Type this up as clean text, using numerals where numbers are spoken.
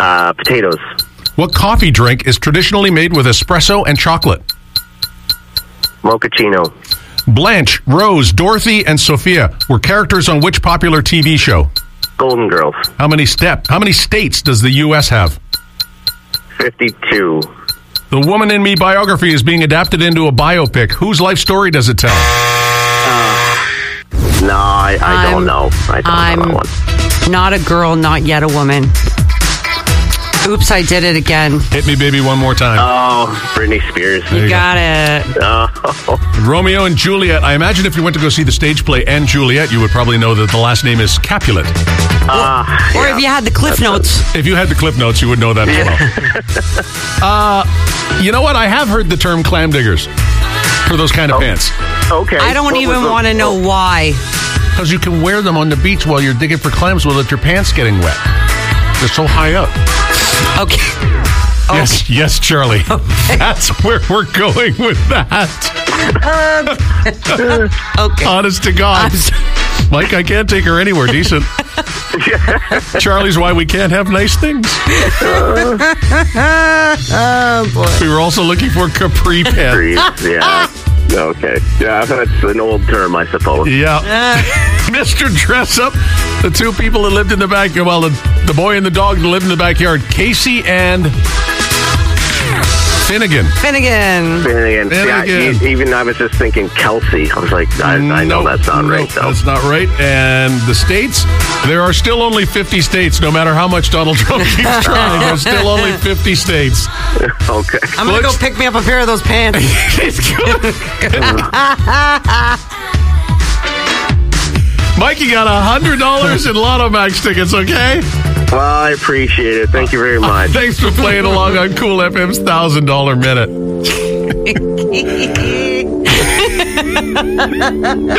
Potatoes. What coffee drink is traditionally made with espresso and chocolate? Mochaccino. Blanche, Rose, Dorothy, and Sophia were characters on which popular TV show? Golden Girls. How many states does the U.S. have? 52. The Woman in Me biography is being adapted into a biopic. Whose life story does it tell? No, I don't know. I don't know that one. Not a girl, not yet a woman. Oops, I did it again. Hit me, baby, one more time. Oh, Britney Spears. You got it. Oh. Romeo and Juliet. I imagine if you went to go see the stage play and Juliet, you would probably know that the last name is Capulet. Or if you had the Cliff Notes. If you had the Cliff Notes, you would know that as well. You know what? I have heard the term clam diggers for those kind of pants. Okay. I don't even want to know why. Because you can wear them on the beach while you're digging for clams without your pants getting wet. They're so high up. Okay. Yes, Charlie. Okay. That's where we're going with that. Okay. Honest to God. Mike, I can't take her anywhere decent. Charlie's why we can't have nice things. Oh, boy. We were also looking for capri pants. Yeah. Okay. Yeah, that's an old term, I suppose. Yeah. Mr. Dress Up. The two people that lived in the backyard, well, the boy and the dog that lived in the backyard, Casey and Finnegan. Yeah, even I was just thinking Kelsey. I was like, I know that's not right, though. That's not right. And the states, there are still only 50 states, no matter how much Donald Trump keeps trying. There's still only 50 states. Okay. I'm going to go pick me up a pair of those pants. Mike, you got $100 in Lotto Max tickets, okay? Well, I appreciate it. Thank you very much. Thanks for playing along on Cool FM's $1,000 Minute.